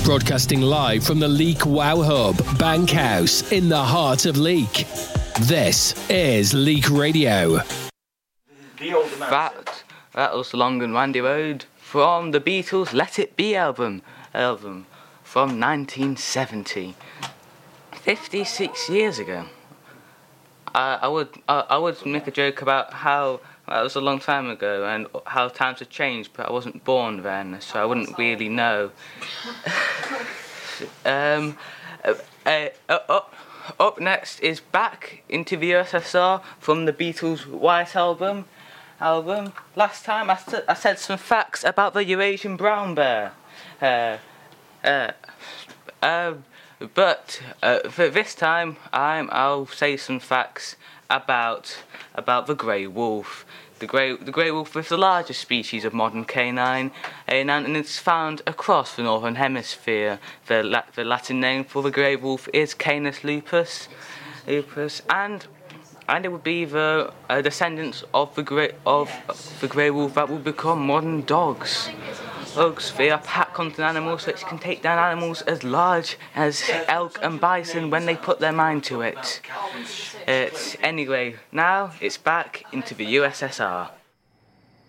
Broadcasting live from the Leek Wow Hub, Bankhouse, in the heart of Leek. This is Leek Radio. That was the Long and Windy Road from the Beatles' Let It Be album from 1970. 56 years ago. I would make a joke about how that was a long time ago and how times have changed, but I wasn't born then, so I wouldn't really know. Up next is Back into the USSR from the Beatles' White Album. Last time I said some facts about the Eurasian brown bear. But for this time, I'll say some facts about the grey wolf. The grey wolf is the largest species of modern canine, and it's found across the northern hemisphere. The Latin name for the grey wolf is Canis lupus, and it would be the descendants of the grey wolf that will become modern dogs. Dogs, they are pack-hunting animals, which can take down animals as large as elk and bison when they put their mind to it. Anyway, now it's back into the USSR.